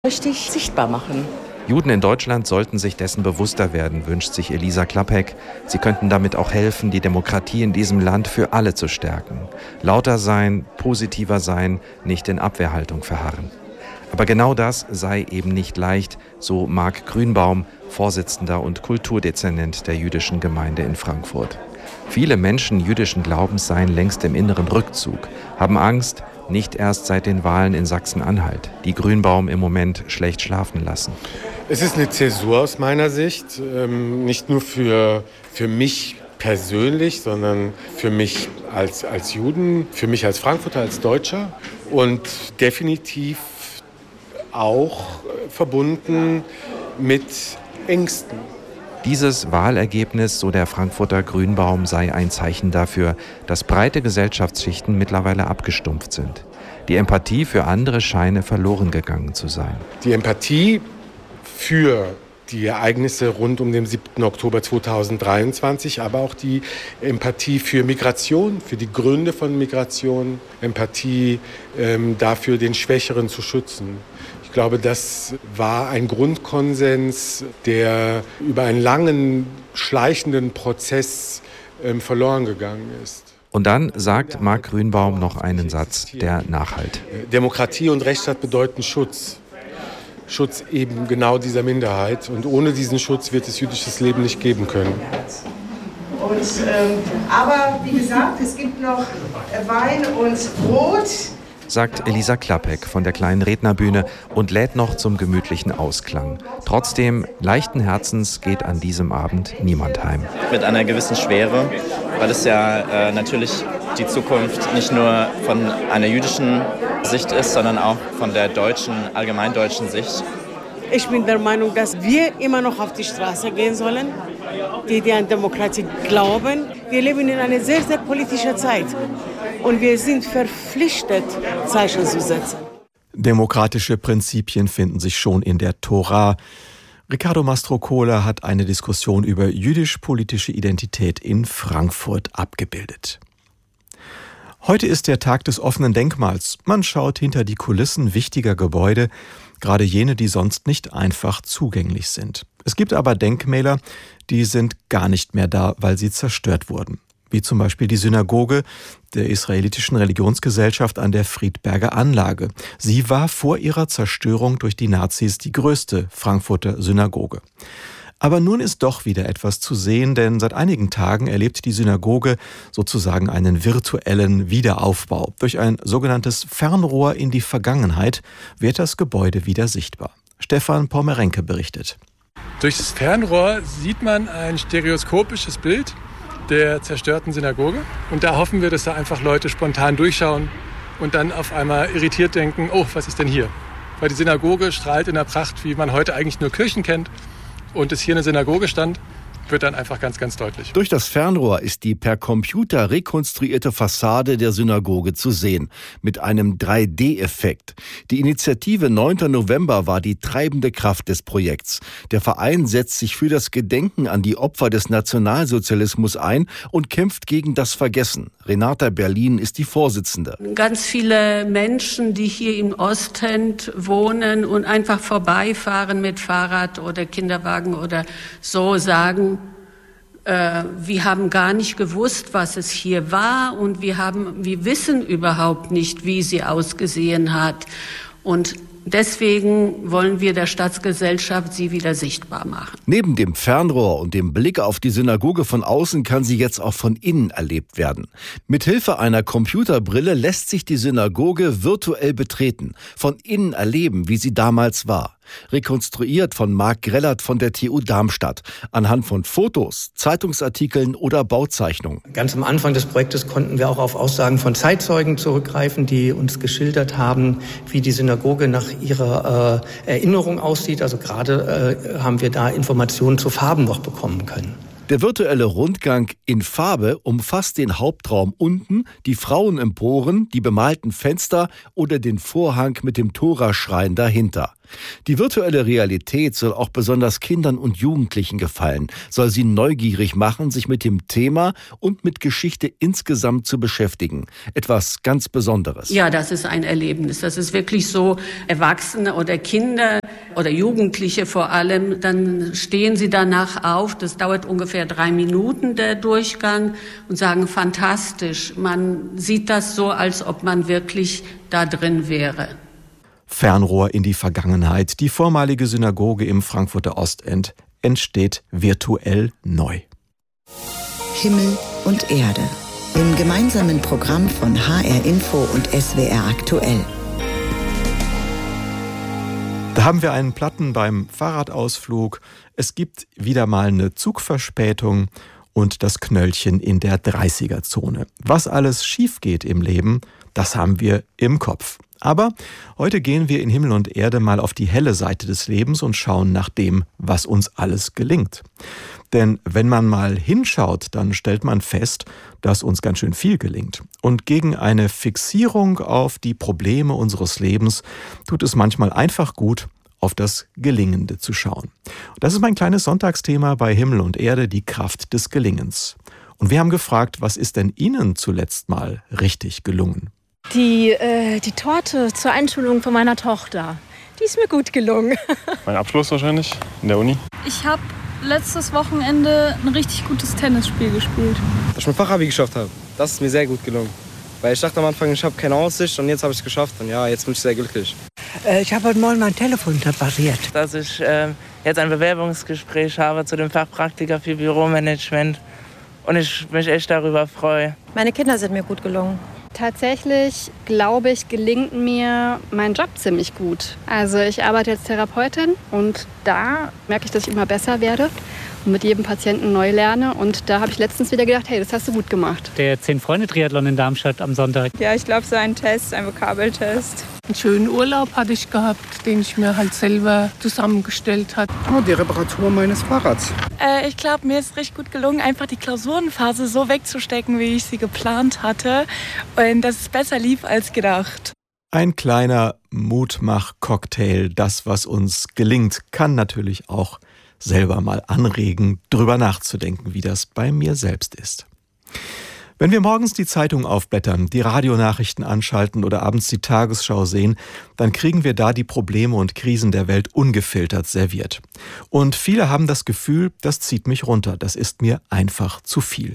richtig sichtbar machen. Juden in Deutschland sollten sich dessen bewusster werden, wünscht sich Elisa Klapek. Sie könnten damit auch helfen, die Demokratie in diesem Land für alle zu stärken. Lauter sein, positiver sein, nicht in Abwehrhaltung verharren. Aber genau das sei eben nicht leicht, so Marc Grünbaum, Vorsitzender und Kulturdezernent der jüdischen Gemeinde in Frankfurt. Viele Menschen jüdischen Glaubens seien längst im inneren Rückzug, haben Angst, nicht erst seit den Wahlen in Sachsen-Anhalt, die Grünbaum im Moment schlecht schlafen lassen. Es ist eine Zäsur aus meiner Sicht, nicht nur für mich persönlich, sondern für mich als Juden, für mich als Frankfurter, als Deutscher und definitiv auch verbunden mit Ängsten. Dieses Wahlergebnis, so der Frankfurter Grünbaum, sei ein Zeichen dafür, dass breite Gesellschaftsschichten mittlerweile abgestumpft sind. Die Empathie für andere scheine verloren gegangen zu sein. Die Empathie für die Ereignisse rund um den 7. Oktober 2023, aber auch die Empathie für Migration, für die Gründe von Migration, Empathie dafür, den Schwächeren zu schützen. Ich glaube, das war ein Grundkonsens, der über einen langen, schleichenden Prozess verloren gegangen ist. Und dann sagt Marc Grünbaum noch einen Satz, der nachhallt. Demokratie und Rechtsstaat bedeuten Schutz. Schutz eben genau dieser Minderheit. Und ohne diesen Schutz wird es jüdisches Leben nicht geben können. Aber wie gesagt, es gibt noch Wein und Brot. Sagt Elisa Klapek von der kleinen Rednerbühne und lädt noch zum gemütlichen Ausklang. Trotzdem, leichten Herzens geht an diesem Abend niemand heim. Mit einer gewissen Schwere, weil es ja natürlich die Zukunft nicht nur von einer jüdischen Sicht ist, sondern auch von der deutschen, allgemeindeutschen Sicht. Ich bin der Meinung, dass wir immer noch auf die Straße gehen sollen, die an Demokratie glauben. Wir leben in einer sehr, sehr politischen Zeit. Und wir sind verpflichtet, Zeichen zu setzen. Demokratische Prinzipien finden sich schon in der Tora. Riccardo Mastrocola hat eine Diskussion über jüdisch-politische Identität in Frankfurt abgebildet. Heute ist der Tag des offenen Denkmals. Man schaut hinter die Kulissen wichtiger Gebäude, gerade jene, die sonst nicht einfach zugänglich sind. Es gibt aber Denkmäler, die sind gar nicht mehr da, weil sie zerstört wurden. Wie zum Beispiel die Synagoge der israelitischen Religionsgesellschaft an der Friedberger Anlage. Sie war vor ihrer Zerstörung durch die Nazis die größte Frankfurter Synagoge. Aber nun ist doch wieder etwas zu sehen, denn seit einigen Tagen erlebt die Synagoge sozusagen einen virtuellen Wiederaufbau. Durch ein sogenanntes Fernrohr in die Vergangenheit wird das Gebäude wieder sichtbar. Stefan Pomerenke berichtet. Durch das Fernrohr sieht man ein stereoskopisches Bild der zerstörten Synagoge. Und da hoffen wir, dass da einfach Leute spontan durchschauen und dann auf einmal irritiert denken, oh, was ist denn hier? Weil die Synagoge strahlt in der Pracht, wie man heute eigentlich nur Kirchen kennt. Und dass hier eine Synagoge stand, wird dann einfach ganz, ganz deutlich. Durch das Fernrohr ist die per Computer rekonstruierte Fassade der Synagoge zu sehen, mit einem 3D-Effekt. Die Initiative 9. November war die treibende Kraft des Projekts. Der Verein setzt sich für das Gedenken an die Opfer des Nationalsozialismus ein und kämpft gegen das Vergessen. Renata Berlin ist die Vorsitzende. Ganz viele Menschen, die hier im Ostend wohnen und einfach vorbeifahren mit Fahrrad oder Kinderwagen oder so, sagen, wir haben gar nicht gewusst, was es hier war und wir wissen überhaupt nicht, wie sie ausgesehen hat. Und deswegen wollen wir der Stadtgesellschaft sie wieder sichtbar machen. Neben dem Fernrohr und dem Blick auf die Synagoge von außen kann sie jetzt auch von innen erlebt werden. Mithilfe einer Computerbrille lässt sich die Synagoge virtuell betreten, von innen erleben, wie sie damals war. Rekonstruiert von Marc Grellert von der TU Darmstadt, anhand von Fotos, Zeitungsartikeln oder Bauzeichnungen. Ganz am Anfang des Projektes konnten wir auch auf Aussagen von Zeitzeugen zurückgreifen, die uns geschildert haben, wie die Synagoge nach ihrer Erinnerung aussieht. Also gerade haben wir da Informationen zu Farben noch bekommen können. Der virtuelle Rundgang in Farbe umfasst den Hauptraum unten, die Frauenemporen, die bemalten Fenster oder den Vorhang mit dem Tora-Schrein dahinter. Die virtuelle Realität soll auch besonders Kindern und Jugendlichen gefallen, soll sie neugierig machen, sich mit dem Thema und mit Geschichte insgesamt zu beschäftigen. Etwas ganz Besonderes. Ja, das ist ein Erlebnis. Das ist wirklich so, Erwachsene oder Kinder oder Jugendliche vor allem, dann stehen sie danach auf, das dauert ungefähr 3 Minuten, der Durchgang, und sagen, fantastisch. Man sieht das so, als ob man wirklich da drin wäre. Fernrohr in die Vergangenheit. Die vormalige Synagoge im Frankfurter Ostend entsteht virtuell neu. Himmel und Erde. Im gemeinsamen Programm von HR Info und SWR Aktuell. Da haben wir einen Platten beim Fahrradausflug. Es gibt wieder mal eine Zugverspätung und das Knöllchen in der 30er-Zone. Was alles schief geht im Leben, das haben wir im Kopf. Aber heute gehen wir in Himmel und Erde mal auf die helle Seite des Lebens und schauen nach dem, was uns alles gelingt. Denn wenn man mal hinschaut, dann stellt man fest, dass uns ganz schön viel gelingt. Und gegen eine Fixierung auf die Probleme unseres Lebens tut es manchmal einfach gut, auf das Gelingende zu schauen. Das ist mein kleines Sonntagsthema bei Himmel und Erde, die Kraft des Gelingens. Und wir haben gefragt, was ist denn Ihnen zuletzt mal richtig gelungen? Die Torte zur Einschulung von meiner Tochter, die ist mir gut gelungen. Mein Abschluss wahrscheinlich in der Uni. Ich habe letztes Wochenende ein richtig gutes Tennisspiel gespielt. Dass ich mein Fachabi geschafft habe, das ist mir sehr gut gelungen. Weil ich dachte am Anfang, ich habe keine Aussicht und jetzt habe ich es geschafft und ja, jetzt bin ich sehr glücklich. Ich habe heute Morgen mein Telefon repariert. Dass ich jetzt ein Bewerbungsgespräch habe zu dem Fachpraktiker für Büromanagement und ich mich echt darüber freue. Meine Kinder sind mir gut gelungen. Tatsächlich, glaube ich, gelingt mir mein Job ziemlich gut. Also ich arbeite als Therapeutin und da merke ich, dass ich immer besser werde und mit jedem Patienten neu lerne. Und da habe ich letztens wieder gedacht, hey, das hast du gut gemacht. Der 10-Freunde-Triathlon in Darmstadt am Sonntag. Ja, ich glaube, so ein Test, ein Vokabeltest. Einen schönen Urlaub hatte ich gehabt, den ich mir halt selber zusammengestellt habe. Oh, die Reparatur meines Fahrrads. Ich glaube, mir ist richtig gut gelungen, einfach die Klausurenphase so wegzustecken, wie ich sie geplant hatte. Und dass es besser lief als gedacht. Ein kleiner Mutmach-Cocktail. Das, was uns gelingt, kann natürlich auch selber mal anregen, drüber nachzudenken, wie das bei mir selbst ist. Wenn wir morgens die Zeitung aufblättern, die Radionachrichten anschalten oder abends die Tagesschau sehen, dann kriegen wir da die Probleme und Krisen der Welt ungefiltert serviert. Und viele haben das Gefühl, das zieht mich runter, das ist mir einfach zu viel.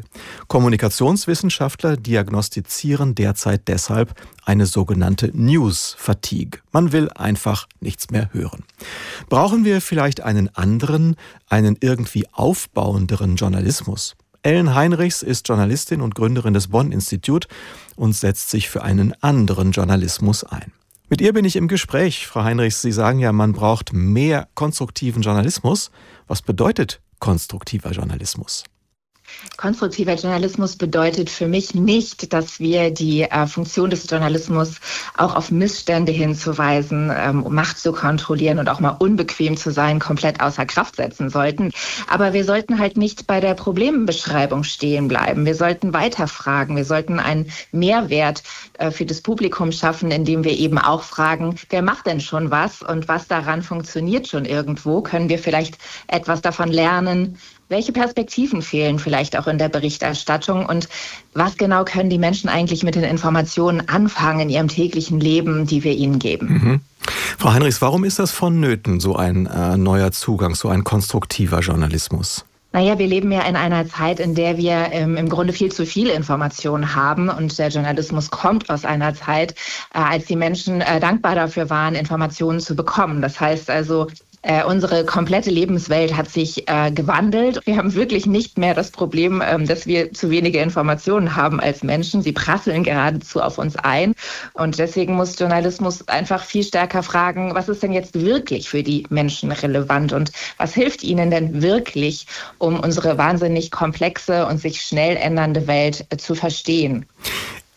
Kommunikationswissenschaftler diagnostizieren derzeit deshalb eine sogenannte News-Fatigue. Man will einfach nichts mehr hören. Brauchen wir vielleicht einen anderen, einen irgendwie aufbauenderen Journalismus? Ellen Heinrichs ist Journalistin und Gründerin des Bonn-Institut und setzt sich für einen anderen Journalismus ein. Mit ihr bin ich im Gespräch. Frau Heinrichs, Sie sagen ja, man braucht mehr konstruktiven Journalismus. Was bedeutet konstruktiver Journalismus? Konstruktiver Journalismus bedeutet für mich nicht, dass wir die Funktion des Journalismus auch auf Missstände hinzuweisen, um Macht zu kontrollieren und auch mal unbequem zu sein, komplett außer Kraft setzen sollten. Aber wir sollten halt nicht bei der Problembeschreibung stehen bleiben. Wir sollten weiterfragen. Wir sollten einen Mehrwert für das Publikum schaffen, indem wir eben auch fragen, wer macht denn schon was und was daran funktioniert schon irgendwo? Können wir vielleicht etwas davon lernen? Welche Perspektiven fehlen vielleicht auch in der Berichterstattung und was genau können die Menschen eigentlich mit den Informationen anfangen in ihrem täglichen Leben, die wir ihnen geben? Mhm. Frau Heinrichs, warum ist das vonnöten, so ein neuer Zugang, so ein konstruktiver Journalismus? Naja, wir leben ja in einer Zeit, in der wir im Grunde viel zu viel Informationen haben und der Journalismus kommt aus einer Zeit, als die Menschen dankbar dafür waren, Informationen zu bekommen. Das heißt also, unsere komplette Lebenswelt hat sich gewandelt. Wir haben wirklich nicht mehr das Problem, dass wir zu wenige Informationen haben als Menschen. Sie prasseln geradezu auf uns ein. Und deswegen muss Journalismus einfach viel stärker fragen, was ist denn jetzt wirklich für die Menschen relevant und was hilft ihnen denn wirklich, um unsere wahnsinnig komplexe und sich schnell ändernde Welt zu verstehen?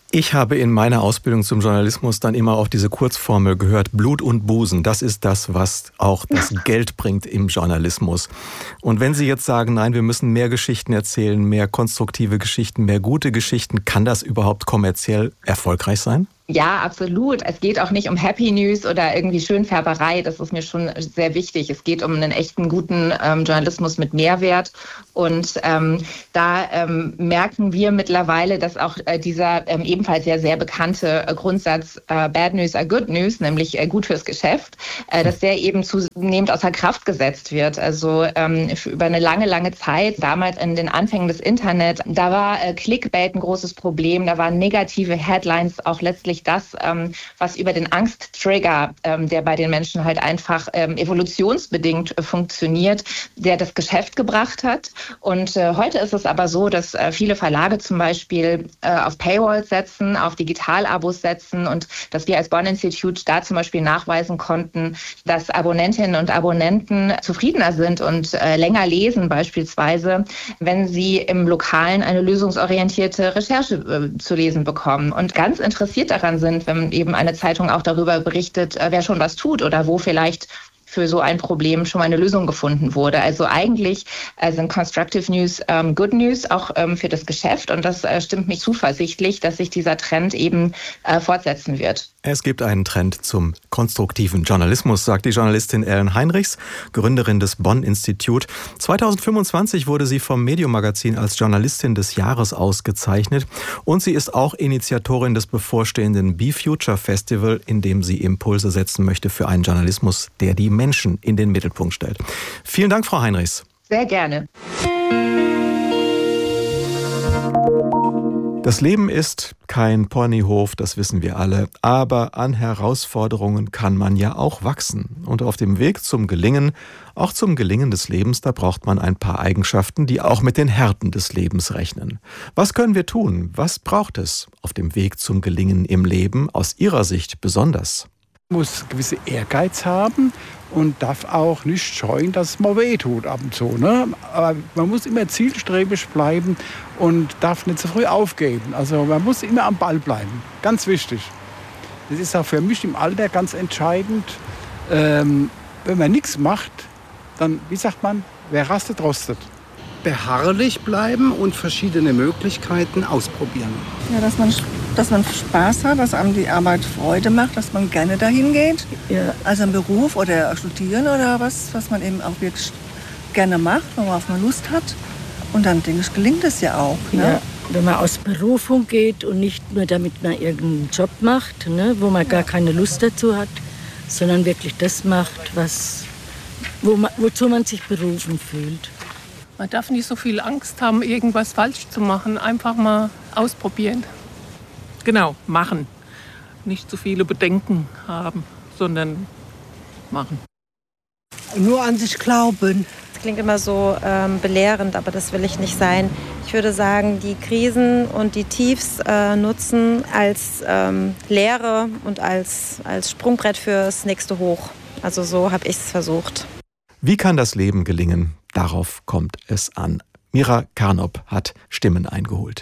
Ich habe in meiner Ausbildung zum Journalismus dann immer auch diese Kurzformel gehört, Blut und Busen, das ist das, was auch das Geld bringt im Journalismus. Und wenn Sie jetzt sagen, nein, wir müssen mehr Geschichten erzählen, mehr konstruktive Geschichten, mehr gute Geschichten, kann das überhaupt kommerziell erfolgreich sein? Ja, absolut. Es geht auch nicht um Happy News oder irgendwie Schönfärberei. Das ist mir schon sehr wichtig. Es geht um einen echten, guten Journalismus mit Mehrwert. Und da merken wir mittlerweile, dass auch dieser ebenfalls sehr bekannte Grundsatz Bad News are Good News, nämlich gut fürs Geschäft, dass der eben zunehmend außer Kraft gesetzt wird. Also über eine lange Zeit, damals in den Anfängen des Internet, da war Clickbait ein großes Problem. Da waren negative Headlines auch letztlich das, was über den Angsttrigger, der bei den Menschen halt einfach evolutionsbedingt funktioniert, der das Geschäft gebracht hat. Und heute ist es aber so, dass viele Verlage zum Beispiel auf Paywalls setzen, auf Digitalabos setzen und dass wir als Bonn-Institut da zum Beispiel nachweisen konnten, dass Abonnentinnen und Abonnenten zufriedener sind und länger lesen beispielsweise, wenn sie im Lokalen eine lösungsorientierte Recherche zu lesen bekommen und ganz interessiert daran sind, wenn eben eine Zeitung auch darüber berichtet, wer schon was tut oder wo vielleicht für so ein Problem schon mal eine Lösung gefunden wurde. Also eigentlich sind Constructive News Good News auch für das Geschäft und das stimmt mich zuversichtlich, dass sich dieser Trend eben fortsetzen wird. Es gibt einen Trend zum konstruktiven Journalismus, sagt die Journalistin Ellen Heinrichs, Gründerin des Bonn-Institut. 2025 wurde sie vom Medium-Magazin als Journalistin des Jahres ausgezeichnet und sie ist auch Initiatorin des bevorstehenden Be Future Festival, in dem sie Impulse setzen möchte für einen Journalismus, der die Menschen in den Mittelpunkt stellt. Vielen Dank, Frau Heinrichs. Sehr gerne. Das Leben ist kein Ponyhof, das wissen wir alle, aber an Herausforderungen kann man ja auch wachsen. Und auf dem Weg zum Gelingen, auch zum Gelingen des Lebens, da braucht man ein paar Eigenschaften, die auch mit den Härten des Lebens rechnen. Was können wir tun? Was braucht es auf dem Weg zum Gelingen im Leben aus Ihrer Sicht besonders? Man muss gewisse Ehrgeiz haben und darf auch nicht scheuen, dass es mal weh tut ab und zu. Ne? Aber man muss immer zielstrebig bleiben und darf nicht zu früh aufgeben. Also man muss immer am Ball bleiben. Ganz wichtig. Das ist auch für mich im Alter ganz entscheidend. Wenn man nichts macht, dann, wie sagt man, wer rastet, rostet. Beharrlich bleiben und verschiedene Möglichkeiten ausprobieren. Ja, dass man Spaß hat, dass einem die Arbeit Freude macht, dass man gerne dahin geht. Ja. Also ein Beruf oder studieren oder was man eben auch wirklich gerne macht, worauf man Lust hat. Und dann, denke ich, gelingt es ja auch. Ne? Ja, wenn man aus Berufung geht und nicht nur damit man irgendeinen Job macht, ne, wo man gar keine Lust dazu hat, sondern wirklich das macht, wozu man sich berufen fühlt. Man darf nicht so viel Angst haben, irgendwas falsch zu machen. Einfach mal ausprobieren. Genau, machen. Nicht zu viele Bedenken haben, sondern machen. Nur an sich glauben. Das klingt immer so belehrend, aber das will ich nicht sein. Ich würde sagen, die Krisen und die Tiefs nutzen als Lehre und als Sprungbrett fürs nächste Hoch. Also so habe ich es versucht. Wie kann das Leben gelingen? Darauf kommt es an. Mira Karnop hat Stimmen eingeholt.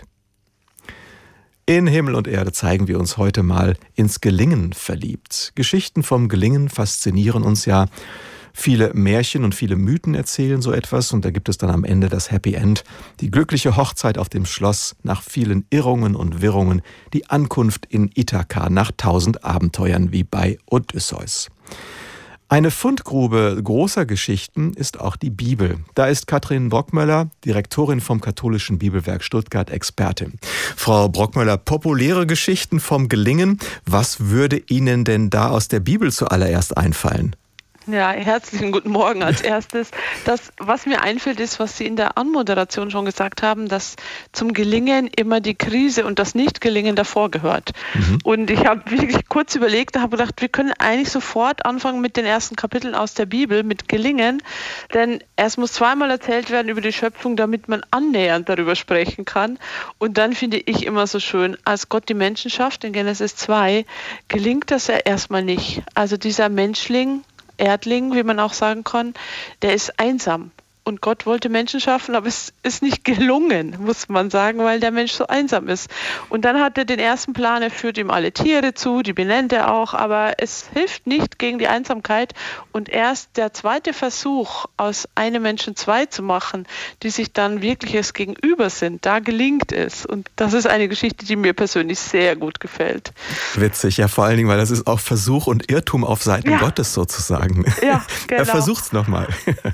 In Himmel und Erde zeigen wir uns heute mal ins Gelingen verliebt. Geschichten vom Gelingen faszinieren uns ja. Viele Märchen und viele Mythen erzählen so etwas und da gibt es dann am Ende das Happy End, die glückliche Hochzeit auf dem Schloss nach vielen Irrungen und Wirrungen, die Ankunft in Ithaka nach 1000 Abenteuern wie bei Odysseus. Eine Fundgrube großer Geschichten ist auch die Bibel. Da ist Katrin Brockmöller, Direktorin vom Katholischen Bibelwerk Stuttgart, Expertin. Frau Brockmöller, populäre Geschichten vom Gelingen. Was würde Ihnen denn da aus der Bibel zuallererst einfallen? Ja, herzlichen guten Morgen als erstes. Das, was mir einfällt, ist, was Sie in der Anmoderation schon gesagt haben, dass zum Gelingen immer die Krise und das Nicht-Gelingen davor gehört. Und ich habe wirklich kurz überlegt und habe gedacht, wir können eigentlich sofort anfangen mit den ersten Kapiteln aus der Bibel, mit Gelingen. Denn es muss zweimal erzählt werden über die Schöpfung, damit man annähernd darüber sprechen kann. Und dann finde ich immer so schön, als Gott die Menschen schafft, in Genesis 2, gelingt das ja erstmal nicht. Also dieser Menschling, Erdling, wie man auch sagen kann, der ist einsam. und Gott wollte Menschen schaffen, aber es ist nicht gelungen, muss man sagen, weil der Mensch so einsam ist. Und dann hat er den ersten Plan, er führt ihm alle Tiere zu, die benennt er auch, aber es hilft nicht gegen die Einsamkeit. Und erst der zweite Versuch, aus einem Menschen zwei zu machen, die sich dann wirkliches Gegenüber sind, da gelingt es. Und das ist eine Geschichte, die mir persönlich sehr gut gefällt. Witzig, ja, vor allen Dingen, weil das ist auch Versuch und Irrtum auf Seiten Gottes sozusagen. Ja, genau. Er versucht's nochmal.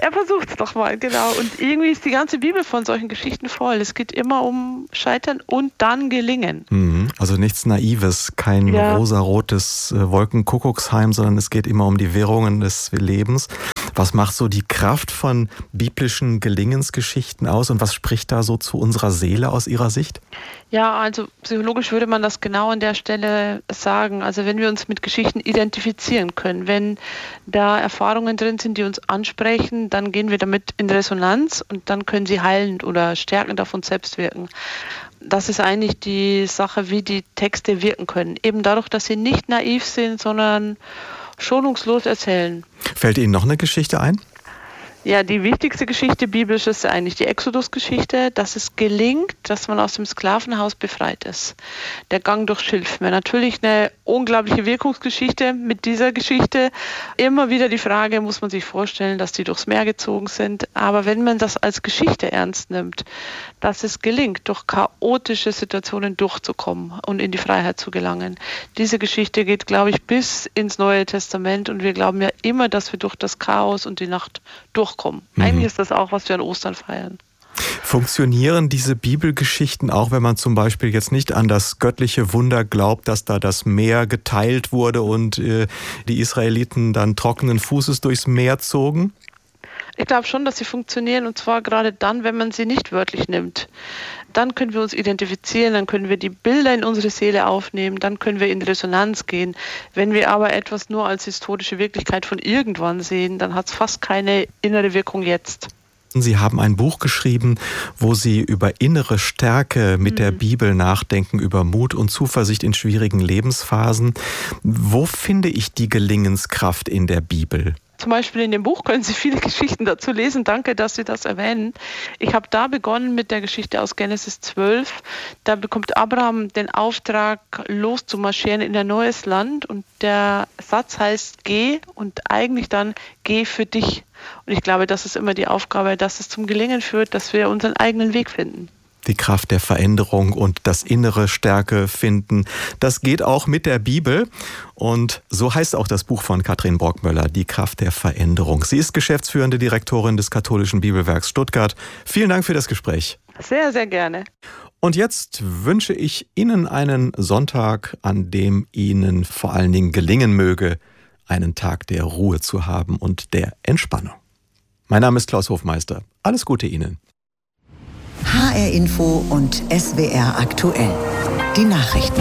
Genau. Und irgendwie ist die ganze Bibel von solchen Geschichten voll. Es geht immer um Scheitern und dann Gelingen. Also nichts Naives, kein rosarotes Wolkenkuckucksheim, sondern es geht immer um die Währungen des Lebens. Was macht so die Kraft von biblischen Gelingensgeschichten aus und was spricht da so zu unserer Seele aus Ihrer Sicht? Ja, also psychologisch würde man das genau an der Stelle sagen. Also wenn wir uns mit Geschichten identifizieren können, wenn da Erfahrungen drin sind, die uns ansprechen, dann gehen wir damit in Resonanz und dann können sie heilend oder stärkend auf uns selbst wirken. Das ist eigentlich die Sache, wie die Texte wirken können. Eben dadurch, dass sie nicht naiv sind, sondern schonungslos erzählen. Fällt Ihnen noch eine Geschichte ein? Ja, die wichtigste Geschichte biblisch ist eigentlich die Exodus-Geschichte, dass es gelingt, dass man aus dem Sklavenhaus befreit ist. Der Gang durch Schilfmeer. Natürlich eine unglaubliche Wirkungsgeschichte mit dieser Geschichte. Immer wieder die Frage, muss man sich vorstellen, dass die durchs Meer gezogen sind. Aber wenn man das als Geschichte ernst nimmt, dass es gelingt, durch chaotische Situationen durchzukommen und in die Freiheit zu gelangen. Diese Geschichte geht, glaube ich, bis ins Neue Testament und wir glauben ja immer, dass wir durch das Chaos und die Nacht durchkommen. Eigentlich ist das auch, was wir an Ostern feiern. Funktionieren diese Bibelgeschichten auch, wenn man zum Beispiel jetzt nicht an das göttliche Wunder glaubt, dass da das Meer geteilt wurde und die Israeliten dann trockenen Fußes durchs Meer zogen? Ich glaube schon, dass sie funktionieren und zwar gerade dann, wenn man sie nicht wörtlich nimmt. Dann können wir uns identifizieren, dann können wir die Bilder in unsere Seele aufnehmen, dann können wir in Resonanz gehen. Wenn wir aber etwas nur als historische Wirklichkeit von irgendwann sehen, dann hat es fast keine innere Wirkung jetzt. Sie haben ein Buch geschrieben, wo Sie über innere Stärke mit der Bibel nachdenken, über Mut und Zuversicht in schwierigen Lebensphasen. Wo finde ich die Gelingenskraft in der Bibel? Zum Beispiel in dem Buch können Sie viele Geschichten dazu lesen. Danke, dass Sie das erwähnen. Ich habe da begonnen mit der Geschichte aus Genesis 12. Da bekommt Abraham den Auftrag, loszumarschieren in ein neues Land. Und der Satz heißt, geh und eigentlich dann, geh für dich. Und ich glaube, das ist immer die Aufgabe, dass es zum Gelingen führt, dass wir unseren eigenen Weg finden. Die Kraft der Veränderung und das innere Stärke finden. Das geht auch mit der Bibel. Und so heißt auch das Buch von Katrin Brockmöller, Die Kraft der Veränderung. Sie ist geschäftsführende Direktorin des Katholischen Bibelwerks Stuttgart. Vielen Dank für das Gespräch. Sehr, sehr gerne. Und jetzt wünsche ich Ihnen einen Sonntag, an dem Ihnen vor allen Dingen gelingen möge, einen Tag der Ruhe zu haben und der Entspannung. Mein Name ist Klaus Hofmeister. Alles Gute Ihnen. HR Info und SWR aktuell. Die Nachrichten.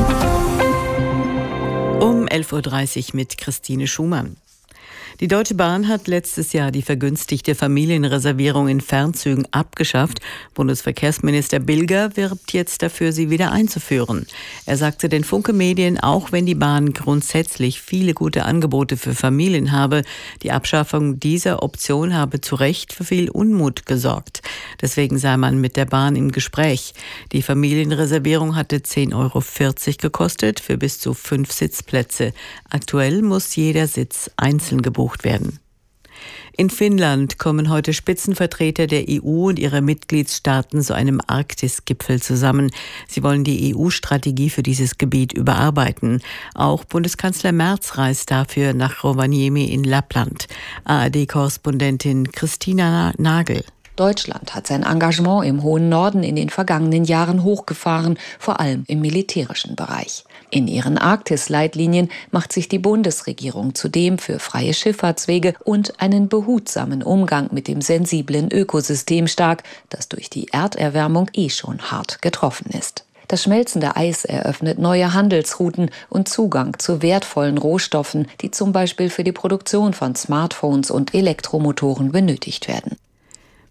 Um 11.30 Uhr mit Christine Schumann. Die Deutsche Bahn hat letztes Jahr die vergünstigte Familienreservierung in Fernzügen abgeschafft. Bundesverkehrsminister Bilger wirbt jetzt dafür, sie wieder einzuführen. Er sagte den Funke Medien, auch wenn die Bahn grundsätzlich viele gute Angebote für Familien habe, die Abschaffung dieser Option habe zu Recht für viel Unmut gesorgt. Deswegen sei man mit der Bahn im Gespräch. Die Familienreservierung hatte 10,40 € gekostet für bis zu 5 Sitzplätze. Aktuell muss jeder Sitz einzeln gebucht werden. In Finnland kommen heute Spitzenvertreter der EU und ihrer Mitgliedstaaten zu einem Arktis-Gipfel zusammen. Sie wollen die EU-Strategie für dieses Gebiet überarbeiten. Auch Bundeskanzler Merz reist dafür nach Rovaniemi in Lappland. ARD-Korrespondentin Christina Nagel. Deutschland hat sein Engagement im hohen Norden in den vergangenen Jahren hochgefahren, vor allem im militärischen Bereich. In ihren Arktis-Leitlinien macht sich die Bundesregierung zudem für freie Schifffahrtswege und einen behutsamen Umgang mit dem sensiblen Ökosystem stark, das durch die Erderwärmung schon hart getroffen ist. Das schmelzende Eis eröffnet neue Handelsrouten und Zugang zu wertvollen Rohstoffen, die zum Beispiel für die Produktion von Smartphones und Elektromotoren benötigt werden.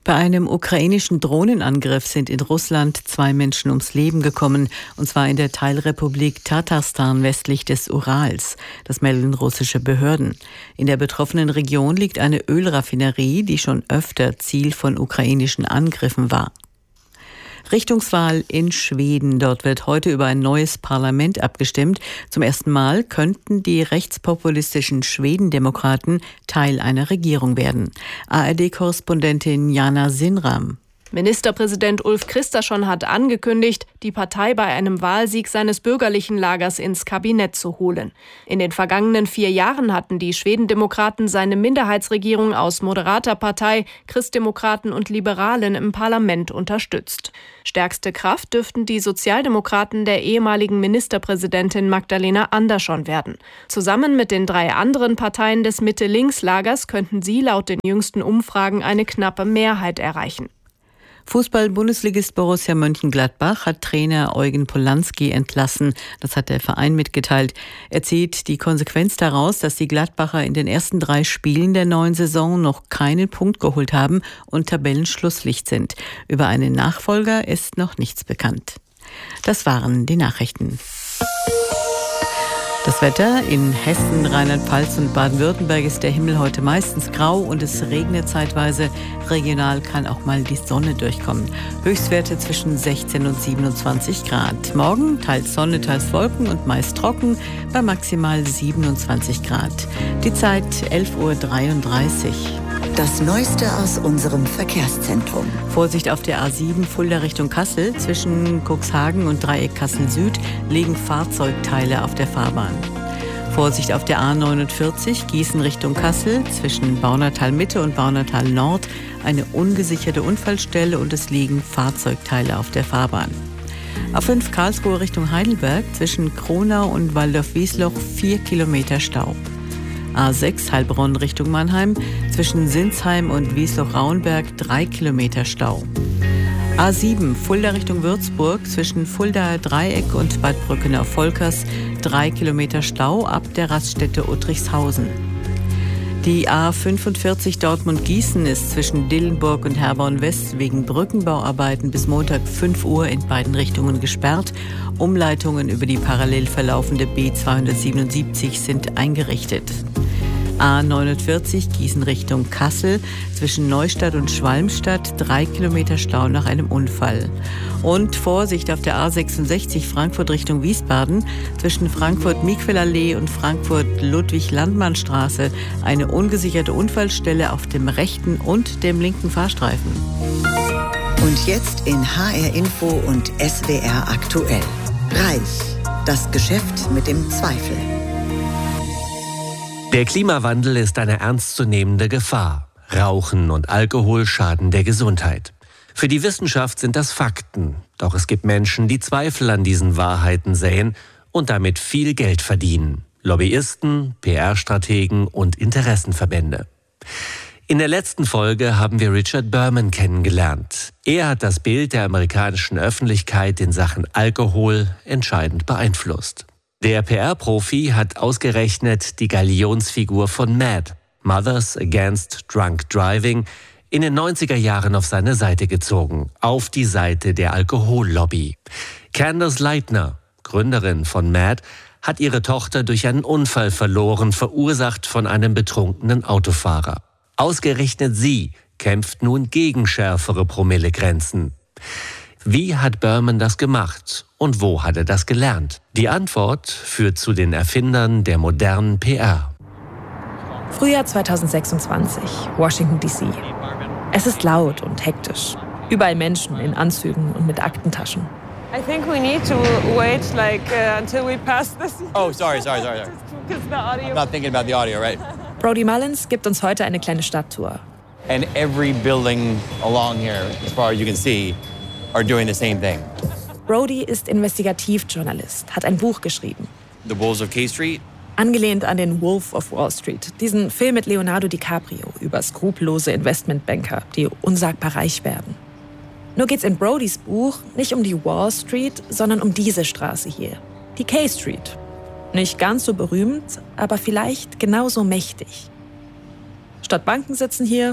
Bei einem ukrainischen Drohnenangriff sind in Russland 2 Menschen ums Leben gekommen, und zwar in der Teilrepublik Tatarstan westlich des Urals. Das melden russische Behörden. In der betroffenen Region liegt eine Ölraffinerie, die schon öfter Ziel von ukrainischen Angriffen war. Richtungswahl in Schweden. Dort wird heute über ein neues Parlament abgestimmt. Zum ersten Mal könnten die rechtspopulistischen Schwedendemokraten Teil einer Regierung werden. ARD-Korrespondentin Jana Sinram. Ministerpräsident Ulf Kristersson hat angekündigt, die Partei bei einem Wahlsieg seines bürgerlichen Lagers ins Kabinett zu holen. In den vergangenen 4 Jahren hatten die Schwedendemokraten seine Minderheitsregierung aus moderater Partei, Christdemokraten und Liberalen im Parlament unterstützt. Stärkste Kraft dürften die Sozialdemokraten der ehemaligen Ministerpräsidentin Magdalena Andersson werden. Zusammen mit den 3 anderen Parteien des Mitte-Links-Lagers könnten sie laut den jüngsten Umfragen eine knappe Mehrheit erreichen. Fußball-Bundesligist Borussia Mönchengladbach hat Trainer Eugen Polanski entlassen. Das hat der Verein mitgeteilt. Er zieht die Konsequenz daraus, dass die Gladbacher in den ersten 3 Spielen der neuen Saison noch keinen Punkt geholt haben und Tabellenschlusslicht sind. Über einen Nachfolger ist noch nichts bekannt. Das waren die Nachrichten. Das Wetter: in Hessen, Rheinland-Pfalz und Baden-Württemberg ist der Himmel heute meistens grau und es regnet zeitweise. Regional kann auch mal die Sonne durchkommen. Höchstwerte zwischen 16 und 27 Grad. Morgen teils Sonne, teils Wolken und meist trocken bei maximal 27 Grad. Die Zeit 11:33 Uhr. Das Neueste aus unserem Verkehrszentrum. Vorsicht auf der A7 Fulda Richtung Kassel. Zwischen Cuxhagen und Dreieck Kassel Süd liegen Fahrzeugteile auf der Fahrbahn. Vorsicht auf der A49 Gießen Richtung Kassel. Zwischen Baunatal Mitte und Baunatal Nord eine ungesicherte Unfallstelle und es liegen Fahrzeugteile auf der Fahrbahn. A5 Karlsruhe Richtung Heidelberg. Zwischen Kronau und Waldorf-Wiesloch 4 Kilometer Stau. A6 Heilbronn Richtung Mannheim, zwischen Sinsheim und Wiesloch-Rauenberg 3 Kilometer Stau. A7 Fulda Richtung Würzburg, zwischen Fuldaer Dreieck und Bad Brückenau-Volkers 3 Kilometer Stau ab der Raststätte Uttrichshausen. Die A45 Dortmund-Gießen ist zwischen Dillenburg und Herborn-West wegen Brückenbauarbeiten bis Montag 5 Uhr in beiden Richtungen gesperrt. Umleitungen über die parallel verlaufende B277 sind eingerichtet. A49 Gießen Richtung Kassel, zwischen Neustadt und Schwalmstadt 3 Kilometer Stau nach einem Unfall. Und Vorsicht auf der A66 Frankfurt Richtung Wiesbaden, zwischen Frankfurt-Miquelallee und Frankfurt-Ludwig-Landmann-Straße eine ungesicherte Unfallstelle auf dem rechten und dem linken Fahrstreifen. Und jetzt in HR Info und SWR aktuell. Reich, das Geschäft mit dem Zweifel. Der Klimawandel ist eine ernstzunehmende Gefahr. Rauchen und Alkohol schaden der Gesundheit. Für die Wissenschaft sind das Fakten. Doch es gibt Menschen, die Zweifel an diesen Wahrheiten säen und damit viel Geld verdienen. Lobbyisten, PR-Strategen und Interessenverbände. In der letzten Folge haben wir Richard Berman kennengelernt. Er hat das Bild der amerikanischen Öffentlichkeit in Sachen Alkohol entscheidend beeinflusst. Der PR-Profi hat ausgerechnet die Galionsfigur von MAD, Mothers Against Drunk Driving, in den 90er Jahren auf seine Seite gezogen, auf die Seite der Alkohollobby. Candace Leitner, Gründerin von MAD, hat ihre Tochter durch einen Unfall verloren, verursacht von einem betrunkenen Autofahrer. Ausgerechnet sie kämpft nun gegen schärfere Promillegrenzen. Wie hat Berman das gemacht und wo hat er das gelernt? Die Antwort führt zu den Erfindern der modernen PR. Frühjahr 2026, Washington D.C. Es ist laut und hektisch. Überall Menschen in Anzügen und mit Aktentaschen. I think we need to wait until we pass this. Oh, sorry. I'm not thinking about the audio, right? Brody Mullins gibt uns heute eine kleine Stadttour. And every building along here, as far as you can see, are doing the same thing. Brody ist Investigativjournalist, hat ein Buch geschrieben. The Wolves of K Street? Angelehnt an den Wolf of Wall Street, diesen Film mit Leonardo DiCaprio über skrupellose Investmentbanker, die unsagbar reich werden. Nur geht's in Brodys Buch nicht um die Wall Street, sondern um diese Straße hier, die K Street. Nicht ganz so berühmt, aber vielleicht genauso mächtig. Statt Banken sitzen hier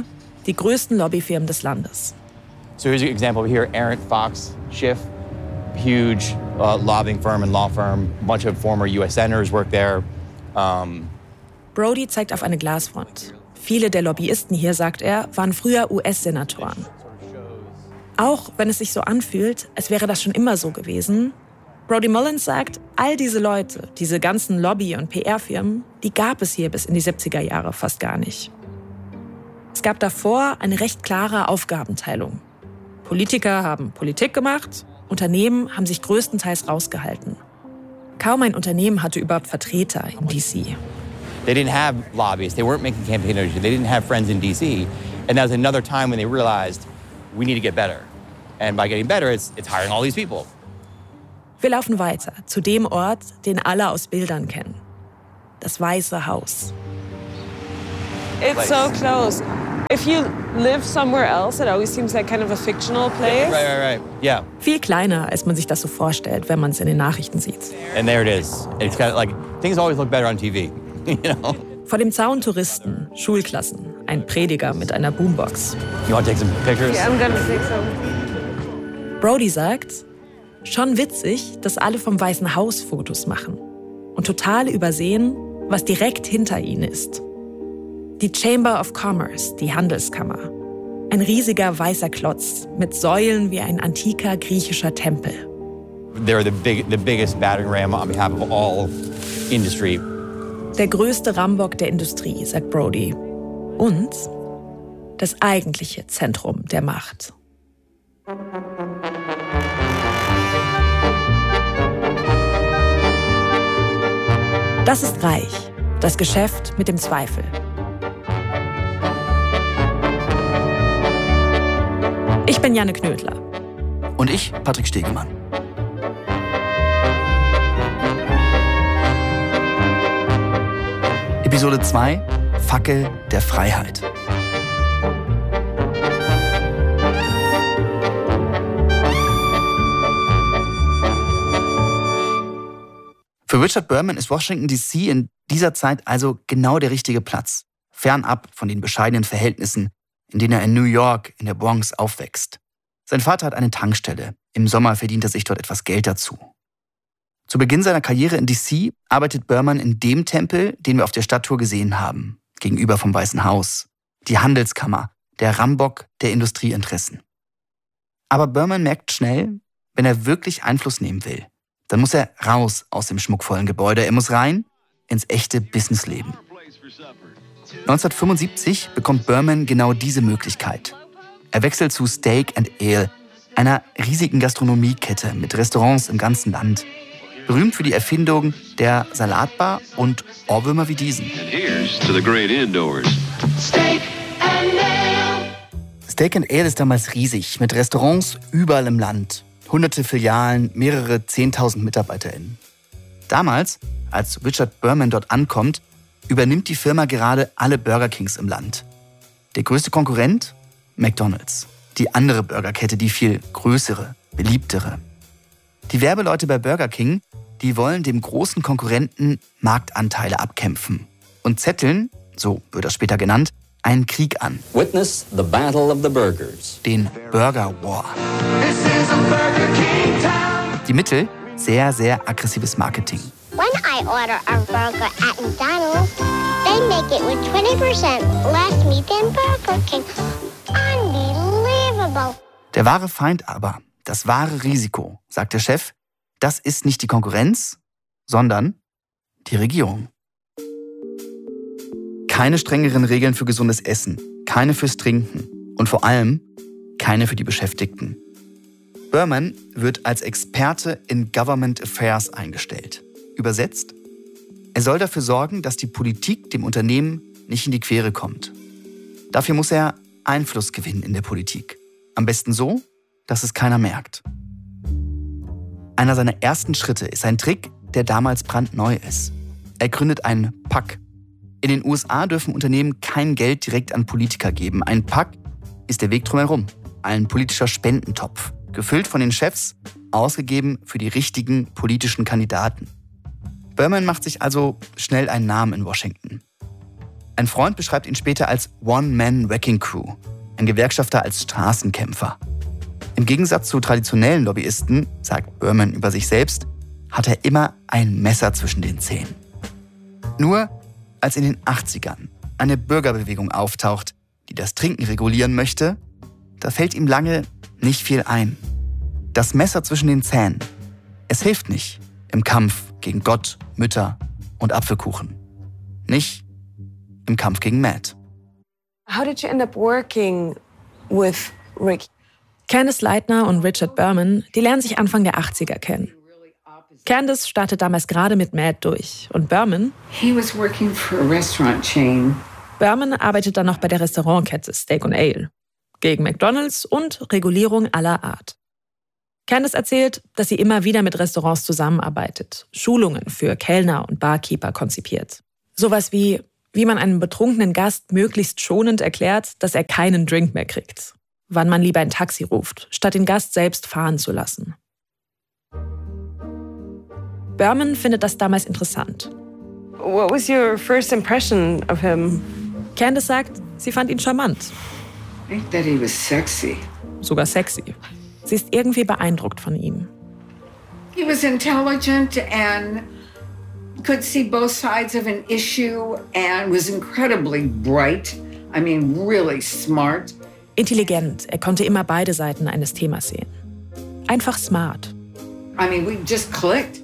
die größten Lobbyfirmen des Landes. So here's an example here, Arendt, Fox, Schiff, huge lobbying firm and law firm. A bunch of former US senators work there. Brody zeigt auf eine Glasfront. Viele der Lobbyisten hier, sagt er, waren früher US-Senatoren. Auch wenn es sich so anfühlt, als wäre das schon immer so gewesen, Brodie Mullins sagt, all diese Leute, diese ganzen Lobby- und PR-Firmen, die gab es hier bis in die 70er Jahre fast gar nicht. Es gab davor eine recht klare Aufgabenteilung. Politiker haben Politik gemacht, Unternehmen haben sich größtenteils rausgehalten. Kaum ein Unternehmen hatte überhaupt Vertreter in D.C. They didn't have lobbyists, they weren't making campaign donations, they didn't have friends in D.C. And that was another time when they realized we need to get better. And by getting better, it's hiring all these people. Wir laufen weiter zu dem Ort, den alle aus Bildern kennen. Das Weiße Haus. It's so close. If you live somewhere else, it always seems like kind of a fictional place. Right. Yeah. Viel kleiner, als man sich das so vorstellt, wenn man es in den Nachrichten sieht. And there it is. It's kind of like, things always look better on TV, you know? Vor dem Zaun Touristen, Schulklassen, ein Prediger mit einer Boombox. You want to take some pictures? Yeah, I'm gonna take some. Brody sagt, schon witzig, dass alle vom Weißen Haus Fotos machen und total übersehen, was direkt hinter ihnen ist. Die Chamber of Commerce, die Handelskammer. Ein riesiger weißer Klotz mit Säulen wie ein antiker griechischer Tempel. They're the biggest battering ram on behalf of all industry. Der größte Rambock der Industrie, sagt Brody. Und das eigentliche Zentrum der Macht. Das ist Reich, das Geschäft mit dem Zweifel. Ich bin Janne Knödler. Und ich, Patrick Stegemann. Episode 2, Fackel der Freiheit. Für Richard Berman ist Washington D.C. in dieser Zeit also genau der richtige Platz. Fernab von den bescheidenen Verhältnissen, in denen er in New York, in der Bronx aufwächst. Sein Vater hat eine Tankstelle. Im Sommer verdient er sich dort etwas Geld dazu. Zu Beginn seiner Karriere in D.C. arbeitet Berman in dem Tempel, den wir auf der Stadttour gesehen haben, gegenüber vom Weißen Haus. Die Handelskammer, der Rambock der Industrieinteressen. Aber Berman merkt schnell, wenn er wirklich Einfluss nehmen will, dann muss er raus aus dem schmuckvollen Gebäude. Er muss rein ins echte Businessleben. 1975 bekommt Berman genau diese Möglichkeit. Er wechselt zu Steak and Ale, einer riesigen Gastronomiekette mit Restaurants im ganzen Land. Berühmt für die Erfindung der Salatbar und Ohrwürmer wie diesen. Steak and Ale ist damals riesig, mit Restaurants überall im Land. Hunderte Filialen, mehrere 10.000 MitarbeiterInnen. Damals, als Richard Berman dort ankommt, übernimmt die Firma gerade alle Burger Kings im Land. Der größte Konkurrent? McDonald's. Die andere Burgerkette, die viel größere, beliebtere. Die Werbeleute bei Burger King, die wollen dem großen Konkurrenten Marktanteile abkämpfen und zetteln, so wird das später genannt, einen Krieg an. Witness the Battle of the Burgers. Den Burger War. Die Mittel? Sehr, sehr aggressives Marketing. When I order a burger at McDonald's, they make it with 20% less meat than Burger King. Unbelievable. Der wahre Feind aber, das wahre Risiko, sagt der Chef, das ist nicht die Konkurrenz, sondern die Regierung. Keine strengeren Regeln für gesundes Essen, keine fürs Trinken und vor allem keine für die Beschäftigten. Berman wird als Experte in Government Affairs eingestellt. Übersetzt, er soll dafür sorgen, dass die Politik dem Unternehmen nicht in die Quere kommt. Dafür muss er Einfluss gewinnen in der Politik. Am besten so, dass es keiner merkt. Einer seiner ersten Schritte ist ein Trick, der damals brandneu ist. Er gründet einen PAC. In den USA dürfen Unternehmen kein Geld direkt an Politiker geben. Ein PAC ist der Weg drumherum. Ein politischer Spendentopf, gefüllt von den Chefs, ausgegeben für die richtigen politischen Kandidaten. Berman macht sich also schnell einen Namen in Washington. Ein Freund beschreibt ihn später als One-Man-Wrecking Crew. ein Gewerkschafter als Straßenkämpfer. Im Gegensatz zu traditionellen Lobbyisten, sagt Berman über sich selbst, hat er immer ein Messer zwischen den Zähnen. Nur als in den 80ern eine Bürgerbewegung auftaucht, die das Trinken regulieren möchte, da fällt ihm lange nicht viel ein. Das Messer zwischen den Zähnen, es hilft nicht im Kampf gegen Gott, Mütter und Apfelkuchen. Nicht im Kampf gegen Matt. How did you end up working with Rick? Candice Leitner und Richard Berman, die lernen sich Anfang der 80er kennen. Candice startet damals gerade mit Matt durch und Berman Berman arbeitet dann noch bei der Restaurantkette Steak & Ale. Gegen McDonald's und Regulierung aller Art. Candice erzählt, dass sie immer wieder mit Restaurants zusammenarbeitet, Schulungen für Kellner und Barkeeper konzipiert. Sowas wie man einem betrunkenen Gast möglichst schonend erklärt, dass er keinen Drink mehr kriegt. Wann man lieber ein Taxi ruft, statt den Gast selbst fahren zu lassen. Berman findet das damals interessant. What was your first impression of him? Candice sagt, sie fand ihn charmant. I think that he was sexy. Sogar sexy. Sie ist irgendwie beeindruckt von ihm. He was intelligent and could see both sides of an issue and was incredibly bright. I mean, really smart. Intelligent, er konnte immer beide Seiten eines Themas sehen. Einfach smart. I mean, we just clicked.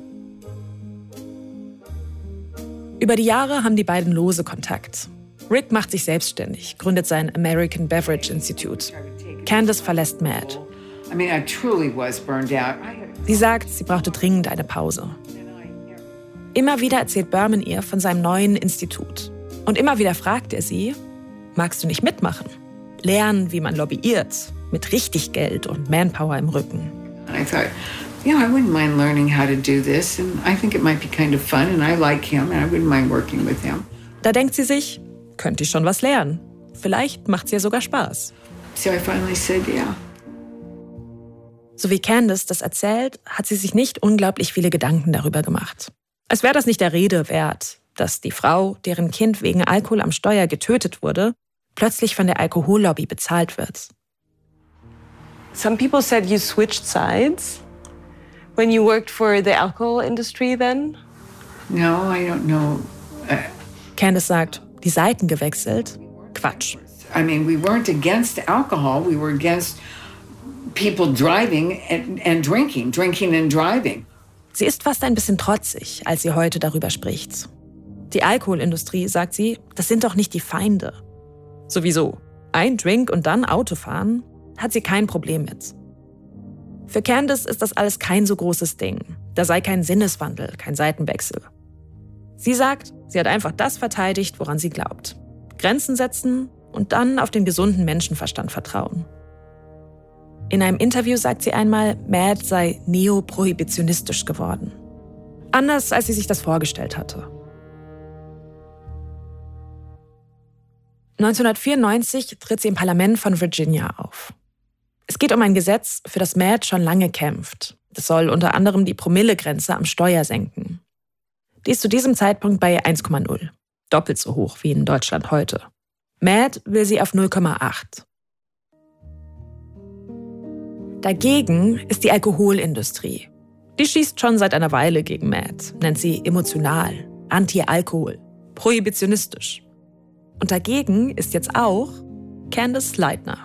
Über die Jahre haben die beiden lose Kontakt. Rick macht sich selbstständig, gründet sein American Beverage Institute. Candice verlässt Matt. I mean, I truly was burned out. Sie sagt, sie brauchte dringend eine Pause. Immer wieder erzählt Berman ihr von seinem neuen Institut. Und immer wieder fragt er sie, magst du nicht mitmachen? Lernen, wie man lobbyiert, mit richtig Geld und Manpower im Rücken. And I thought, I wouldn't mind learning how to do this, and I think it might be kind of fun, and I like him, and I wouldn't mind working with him. Da denkt sie sich, könnte ich schon was lernen. Vielleicht macht's ihr sogar Spaß. So I finally said, yeah. So wie Candice das erzählt, hat sie sich nicht unglaublich viele Gedanken darüber gemacht. Als wäre das nicht der Rede wert, dass die Frau, deren Kind wegen Alkohol am Steuer getötet wurde, plötzlich von der Alkohollobby bezahlt wird. Some people said you switched sides when you worked for the alcohol industry then? No, I don't know. Candice sagt, die Seiten gewechselt? Quatsch. I mean, we weren't against alcohol. We were against people driving and drinking and driving. Sie ist fast ein bisschen trotzig, als sie heute darüber spricht. Die Alkoholindustrie, sagt sie, das sind doch nicht die Feinde. Sowieso, ein Drink und dann Autofahren, hat sie kein Problem mit. Für Candice ist das alles kein so großes Ding. Da sei kein Sinneswandel, kein Seitenwechsel. Sie sagt, sie hat einfach das verteidigt, woran sie glaubt. Grenzen setzen und dann auf den gesunden Menschenverstand vertrauen. In einem Interview sagt sie einmal, Matt sei neoprohibitionistisch geworden. Anders, als sie sich das vorgestellt hatte. 1994 tritt sie im Parlament von Virginia auf. Es geht um ein Gesetz, für das Matt schon lange kämpft. Das soll unter anderem die Promillegrenze am Steuer senken. Die ist zu diesem Zeitpunkt bei 1,0. Doppelt so hoch wie in Deutschland heute. Matt will sie auf 0,8. Dagegen ist die Alkoholindustrie. Die schießt schon seit einer Weile gegen Matt, nennt sie emotional, anti-Alkohol, prohibitionistisch. Und dagegen ist jetzt auch Candice Leitner.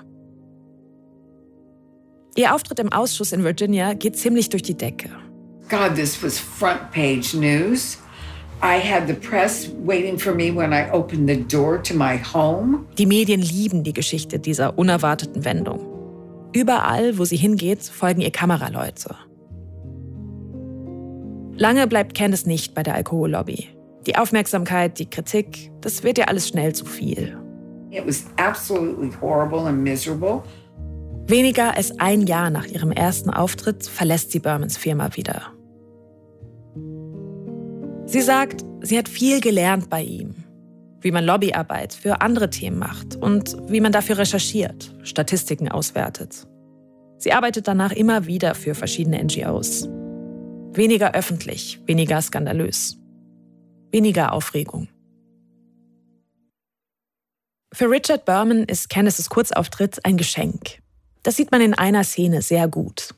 Ihr Auftritt im Ausschuss in Virginia geht ziemlich durch die Decke. God, this was front page news. I had the press waiting for me when I opened the door to my home. Die Medien lieben die Geschichte dieser unerwarteten Wendung. Überall, wo sie hingeht, folgen ihr Kameraleute. Lange bleibt Candice nicht bei der Alkohollobby. Die Aufmerksamkeit, die Kritik, das wird ihr alles schnell zu viel. It was absolutely horrible and miserable. Weniger als ein Jahr nach ihrem ersten Auftritt verlässt sie Bermans Firma wieder. Sie sagt, sie hat viel gelernt bei ihm. Wie man Lobbyarbeit für andere Themen macht und wie man dafür recherchiert, Statistiken auswertet. Sie arbeitet danach immer wieder für verschiedene NGOs. Weniger öffentlich, weniger skandalös. Weniger Aufregung. Für Richard Berman ist Candices Kurzauftritt ein Geschenk. Das sieht man in einer Szene sehr gut.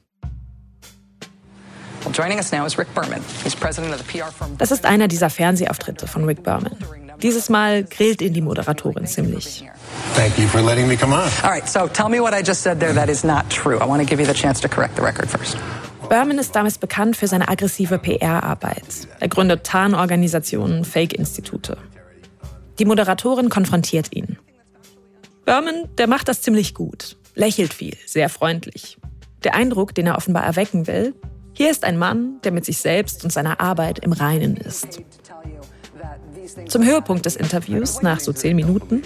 Das ist einer dieser Fernsehauftritte von Rick Berman. Dieses Mal grillt ihn die Moderatorin ziemlich. Thank you for letting me come on. All right, so tell me what I just said there that is not true. I want to give you the chance to correct the record first. Berman ist damals bekannt für seine aggressive PR-Arbeit. Er gründet Tarnorganisationen, Fake-Institute. Die Moderatorin konfrontiert ihn. Berman, der macht das ziemlich gut, lächelt viel, sehr freundlich. Der Eindruck, den er offenbar erwecken will: Hier ist ein Mann, der mit sich selbst und seiner Arbeit im Reinen ist. Zum Höhepunkt des Interviews, nach so 10 Minuten,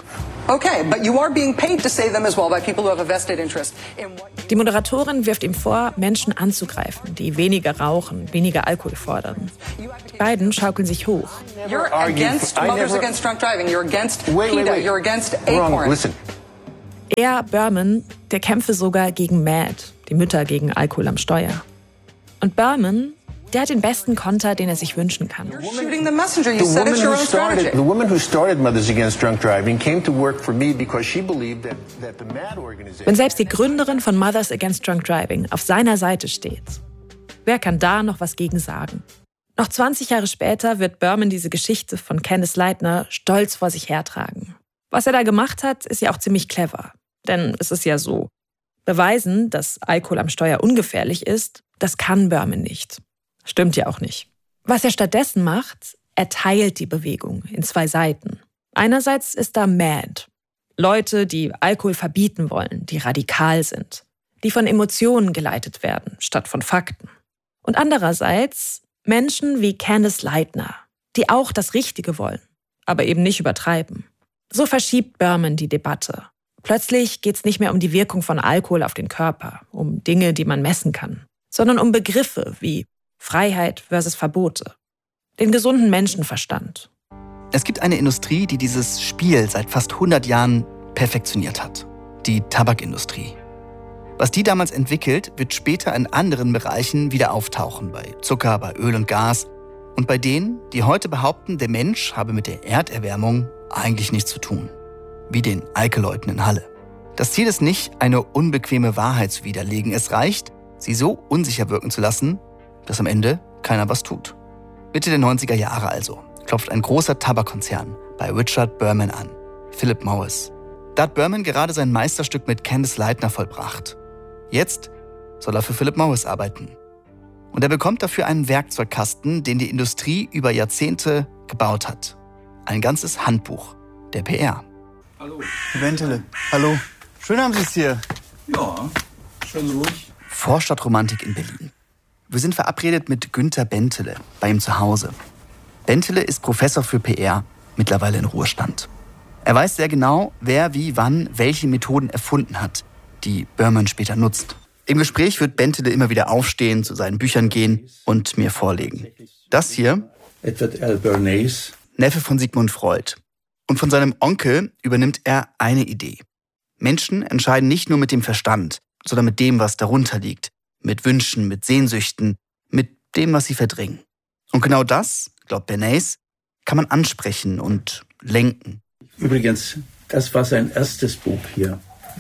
die Moderatorin wirft ihm vor, Menschen anzugreifen, die weniger rauchen, weniger Alkohol fordern. Die beiden schaukeln sich hoch. You're against Mothers Against Drunk Driving. You're against PETA. You're against Acorn. Listen. Er, Berman, der kämpfe sogar gegen MAD, die Mütter gegen Alkohol am Steuer. Und Berman, der hat den besten Konter, den er sich wünschen kann. The woman who started Mothers Against Drunk Driving came to work for me because she believed that the MAD organization. Wenn selbst die Gründerin von Mothers Against Drunk Driving auf seiner Seite steht, wer kann da noch was gegen sagen? Noch 20 Jahre später wird Berman diese Geschichte von Candice Lightner stolz vor sich hertragen. Was er da gemacht hat, ist ja auch ziemlich clever. Denn es ist ja so: Beweisen, dass Alkohol am Steuer ungefährlich ist, das kann Berman nicht. Stimmt ja auch nicht. Was er stattdessen macht, er teilt die Bewegung in 2 Seiten. Einerseits ist da MAD. Leute, die Alkohol verbieten wollen, die radikal sind, die von Emotionen geleitet werden, statt von Fakten. Und andererseits Menschen wie Candice Lightner, die auch das Richtige wollen, aber eben nicht übertreiben. So verschiebt Berman die Debatte. Plötzlich geht es nicht mehr um die Wirkung von Alkohol auf den Körper, um Dinge, die man messen kann, sondern um Begriffe wie Freiheit versus Verbote, den gesunden Menschenverstand. Es gibt eine Industrie, die dieses Spiel seit fast 100 Jahren perfektioniert hat. Die Tabakindustrie. Was die damals entwickelt, wird später in anderen Bereichen wieder auftauchen. Bei Zucker, bei Öl und Gas. Und bei denen, die heute behaupten, der Mensch habe mit der Erderwärmung eigentlich nichts zu tun. Wie den Eike-Leuten in Halle. Das Ziel ist nicht, eine unbequeme Wahrheit zu widerlegen. Es reicht, sie so unsicher wirken zu lassen, dass am Ende keiner was tut. Mitte der 90er Jahre also klopft ein großer Tabakkonzern bei Richard Berman an, Philip Morris. Da hat Berman gerade sein Meisterstück mit Candice Lightner vollbracht. Jetzt soll er für Philip Morris arbeiten. Und er bekommt dafür einen Werkzeugkasten, den die Industrie über Jahrzehnte gebaut hat. Ein ganzes Handbuch der PR. Hallo. Herr Bentele, hallo. Schön haben Sie es hier. Ja, schön ruhig. Vorstadtromantik in Berlin. Wir sind verabredet mit Günther Bentele bei ihm zu Hause. Bentele ist Professor für PR, mittlerweile in Ruhestand. Er weiß sehr genau, wer wie wann welche Methoden erfunden hat, die Berman später nutzt. Im Gespräch wird Bentele immer wieder aufstehen, zu seinen Büchern gehen und mir vorlegen. Das hier, Edward L. Bernays, Neffe von Sigmund Freud. Und von seinem Onkel übernimmt er eine Idee. Menschen entscheiden nicht nur mit dem Verstand, sondern mit dem, was darunter liegt. Mit Wünschen, mit Sehnsüchten, mit dem, was sie verdrängen. Und genau das, glaubt Bernays, kann man ansprechen und lenken. Übrigens, das war sein erstes Buch hier.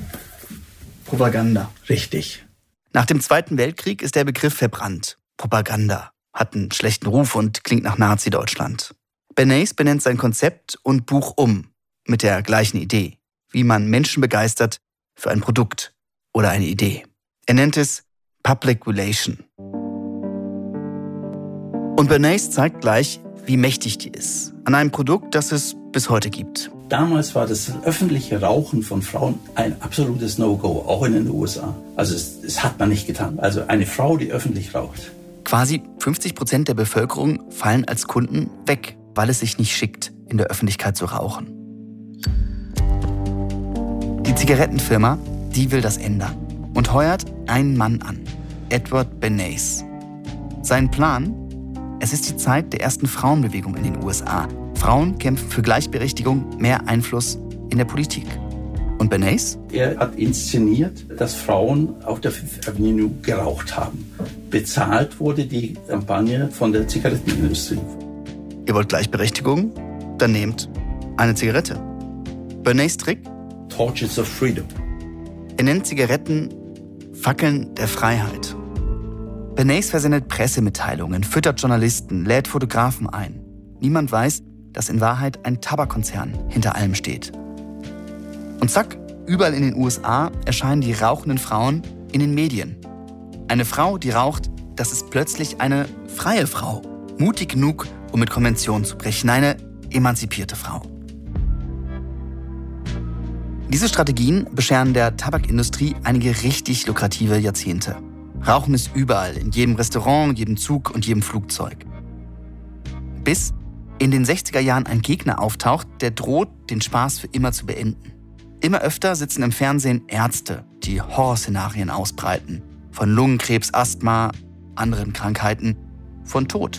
Propaganda. Richtig. Nach dem Zweiten Weltkrieg ist der Begriff verbrannt. Propaganda hat einen schlechten Ruf und klingt nach Nazi-Deutschland. Bernays benennt sein Konzept und Buch um, mit der gleichen Idee, wie man Menschen begeistert für ein Produkt oder eine Idee. Er nennt es Public Relation. Und Bernays zeigt gleich, wie mächtig die ist, an einem Produkt, das es bis heute gibt. Damals war das öffentliche Rauchen von Frauen ein absolutes No-Go, auch in den USA. Also es hat man nicht getan. Also eine Frau, die öffentlich raucht. Quasi 50% der Bevölkerung fallen als Kunden weg, weil es sich nicht schickt, in der Öffentlichkeit zu rauchen. Die Zigarettenfirma, die will das ändern und heuert einen Mann an, Edward Bernays. Sein Plan? Es ist die Zeit der ersten Frauenbewegung in den USA. Frauen kämpfen für Gleichberechtigung, mehr Einfluss in der Politik. Und Bernays? Er hat inszeniert, dass Frauen auf der Fifth Avenue geraucht haben. Bezahlt wurde die Kampagne von der Zigarettenindustrie. Ihr wollt Gleichberechtigung? Dann nehmt eine Zigarette. Bernays Trick? Torches of freedom. Er nennt Zigaretten Fackeln der Freiheit. Bernays versendet Pressemitteilungen, füttert Journalisten, lädt Fotografen ein. Niemand weiß, dass in Wahrheit ein Tabakkonzern hinter allem steht. Und zack, überall in den USA erscheinen die rauchenden Frauen in den Medien. Eine Frau, die raucht, das ist plötzlich eine freie Frau. Mutig genug, um mit Konventionen zu brechen. Eine emanzipierte Frau. Diese Strategien bescheren der Tabakindustrie einige richtig lukrative Jahrzehnte. Rauchen ist überall, in jedem Restaurant, jedem Zug und jedem Flugzeug. Bis in den 60er Jahren ein Gegner auftaucht, der droht, den Spaß für immer zu beenden. Immer öfter sitzen im Fernsehen Ärzte, die Horrorszenarien ausbreiten. Von Lungenkrebs, Asthma, anderen Krankheiten, von Tod.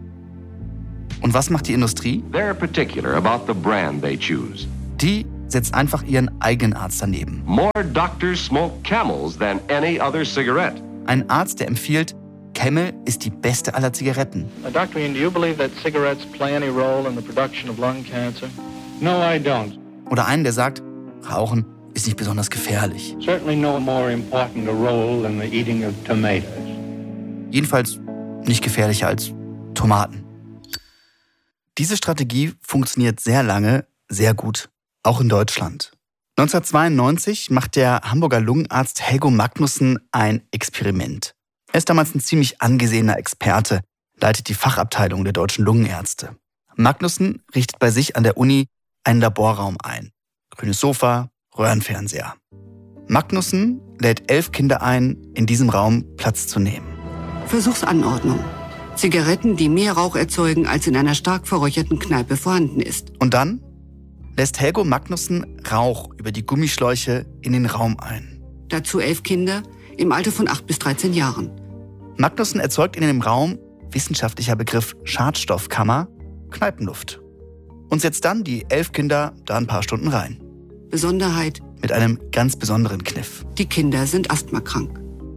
Und was macht die Industrie? They're particular about the brand they choose. Die setzt einfach ihren eigenen Arzt daneben. More doctors smoke Camels than any other cigarette. Ein Arzt, der empfiehlt, Camel ist die beste aller Zigaretten. Dr. Ian, do you believe that cigarettes play any role in the production of lung cancer? No, I don't. Oder einen, der sagt, Rauchen ist nicht besonders gefährlich. Certainly no more important a role than the eating of tomatoes. Jedenfalls nicht gefährlicher als Tomaten. Diese Strategie funktioniert sehr lange, sehr gut, auch in Deutschland. 1992 macht der Hamburger Lungenarzt Helgo Magnussen ein Experiment. Er ist damals ein ziemlich angesehener Experte, leitet die Fachabteilung der deutschen Lungenärzte. Magnussen richtet bei sich an der Uni einen Laborraum ein. Grünes Sofa, Röhrenfernseher. Magnussen lädt 11 Kinder ein, in diesem Raum Platz zu nehmen. Versuchsanordnung. Zigaretten, die mehr Rauch erzeugen, als in einer stark verräucherten Kneipe vorhanden ist. Und dann lässt Helgo Magnussen Rauch über die Gummischläuche in den Raum ein. Dazu 11 Kinder im Alter von 8 bis 13 Jahren. Magnussen erzeugt in dem Raum, wissenschaftlicher Begriff Schadstoffkammer, Kneipenluft. Und setzt dann die 11 Kinder da ein paar Stunden rein. Besonderheit: Mit einem ganz besonderen Kniff. Die Kinder sind asthmakrank.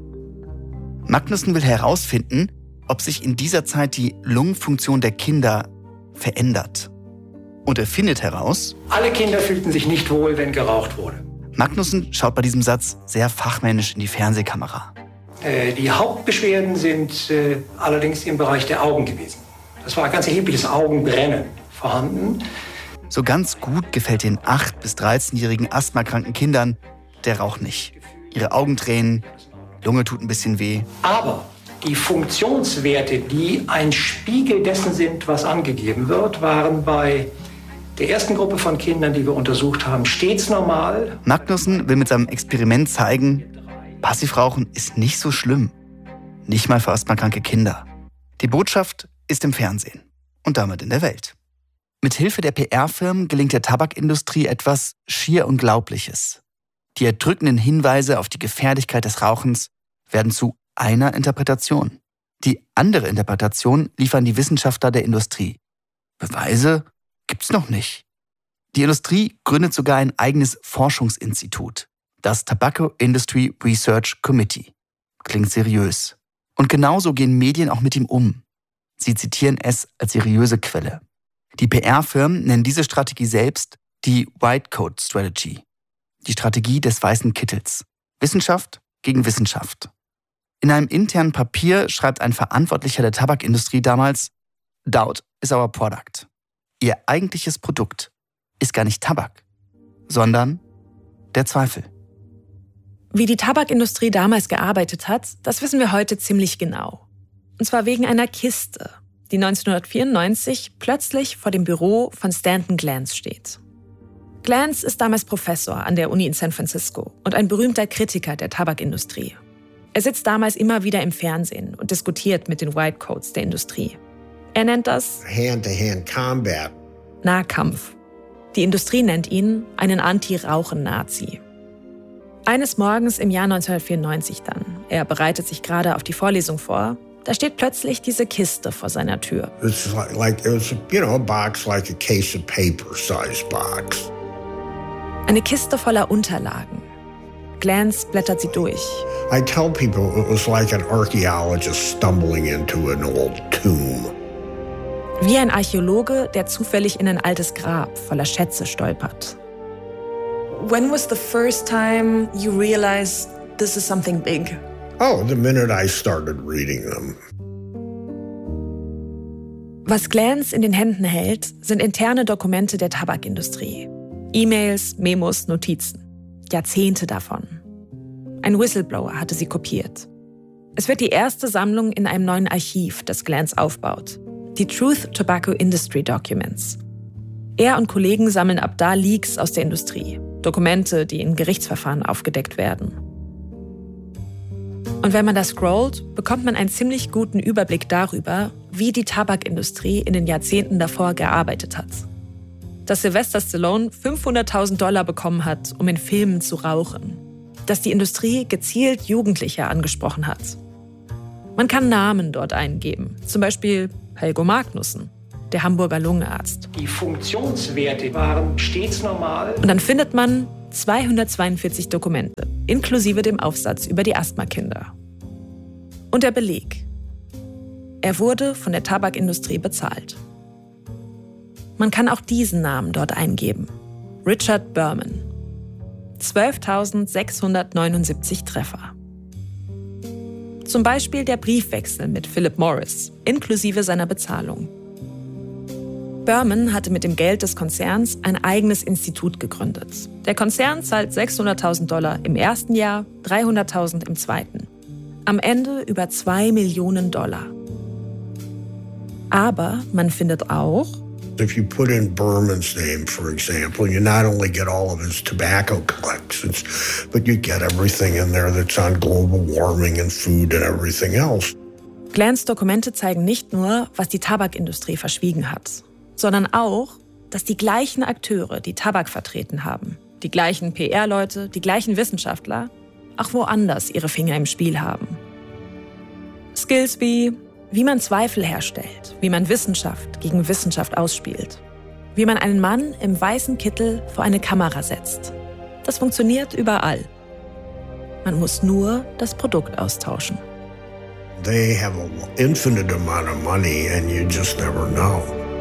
Magnussen will herausfinden, ob sich in dieser Zeit die Lungenfunktion der Kinder verändert. Und er findet heraus: Alle Kinder fühlten sich nicht wohl, wenn geraucht wurde. Magnussen schaut bei diesem Satz sehr fachmännisch in die Fernsehkamera. Die Hauptbeschwerden sind allerdings im Bereich der Augen gewesen. Das war ein ganz erhebliches Augenbrennen vorhanden. So ganz gut gefällt den 8- bis 13-jährigen asthmakranken Kindern der Rauch nicht. Ihre Augen tränen, Lunge tut ein bisschen weh. Aber die Funktionswerte, die ein Spiegel dessen sind, was angegeben wird, waren bei der ersten Gruppe von Kindern, die wir untersucht haben, stets normal. Magnussen will mit seinem Experiment zeigen, Passivrauchen ist nicht so schlimm. Nicht mal für asthmakranke Kinder. Die Botschaft ist im Fernsehen und damit in der Welt. Mit Hilfe der PR-Firmen gelingt der Tabakindustrie etwas schier Unglaubliches. Die erdrückenden Hinweise auf die Gefährlichkeit des Rauchens werden zu einer Interpretation. Die andere Interpretation liefern die Wissenschaftler der Industrie. Beweise gibt's noch nicht. Die Industrie gründet sogar ein eigenes Forschungsinstitut, das Tobacco Industry Research Committee. Klingt seriös. Und genauso gehen Medien auch mit ihm um. Sie zitieren es als seriöse Quelle. Die PR-Firmen nennen diese Strategie selbst die White Coat Strategy, die Strategie des weißen Kittels. Wissenschaft gegen Wissenschaft. In einem internen Papier schreibt ein Verantwortlicher der Tabakindustrie damals: Doubt is our product. Ihr eigentliches Produkt ist gar nicht Tabak, sondern der Zweifel. Wie die Tabakindustrie damals gearbeitet hat, das wissen wir heute ziemlich genau. Und zwar wegen einer Kiste, die 1994 plötzlich vor dem Büro von Stanton Glantz steht. Glantz ist damals Professor an der Uni in San Francisco und ein berühmter Kritiker der Tabakindustrie. Er sitzt damals immer wieder im Fernsehen und diskutiert mit den White Coats der Industrie. Er nennt das Hand-to-Hand-Combat. Nahkampf. Die Industrie nennt ihn einen Anti-Rauchen-Nazi. Eines Morgens im Jahr 1994 dann, er bereitet sich gerade auf die Vorlesung vor, da steht plötzlich diese Kiste vor seiner Tür. It's like it was, a box like a case of paper size box. Eine Kiste voller Unterlagen. Glantz blättert sie durch. I tell people it was like an archaeologist stumbling into an old tomb. Wie ein Archäologe, der zufällig in ein altes Grab voller Schätze stolpert. When was the first time you realized this is something big? Oh, the minute I started reading them. Was Glantz in den Händen hält, sind interne Dokumente der Tabakindustrie. E-Mails, Memos, Notizen. Jahrzehnte davon. Ein Whistleblower hatte sie kopiert. Es wird die erste Sammlung in einem neuen Archiv, das Glantz aufbaut. Die Truth Tobacco Industry Documents. Er und Kollegen sammeln ab da Leaks aus der Industrie. Dokumente, die in Gerichtsverfahren aufgedeckt werden. Und wenn man das scrollt, bekommt man einen ziemlich guten Überblick darüber, wie die Tabakindustrie in den Jahrzehnten davor gearbeitet hat. Dass Sylvester Stallone $500.000 bekommen hat, um in Filmen zu rauchen. Dass die Industrie gezielt Jugendliche angesprochen hat. Man kann Namen dort eingeben, zum Beispiel Helgo Magnussen, der Hamburger Lungenarzt. Die Funktionswerte waren stets normal. Und dann findet man 242 Dokumente, inklusive dem Aufsatz über die Asthmakinder. Und der Beleg. Er wurde von der Tabakindustrie bezahlt. Man kann auch diesen Namen dort eingeben. Richard Berman. 12.679 Treffer. Zum Beispiel der Briefwechsel mit Philip Morris, inklusive seiner Bezahlung. Berman hatte mit dem Geld des Konzerns ein eigenes Institut gegründet. Der Konzern zahlt $600.000 im ersten Jahr, $300.000 im zweiten. Am Ende über $2 Millionen. Aber man findet auch, if you put in Berman's name, for example, you not only get all of his tobacco collections, but you get everything in there that's on global warming and food and everything else. Glantz Dokumente zeigen nicht nur, was die Tabakindustrie verschwiegen hat, sondern auch, dass die gleichen Akteure, die Tabak vertreten haben, die gleichen PR-Leute, die gleichen Wissenschaftler, auch woanders ihre Finger im Spiel haben. Skills wie man Zweifel herstellt, wie man Wissenschaft gegen Wissenschaft ausspielt, wie man einen Mann im weißen Kittel vor eine Kamera setzt. Das funktioniert überall. Man muss nur das Produkt austauschen. They have an infinite amount of money and you just never know.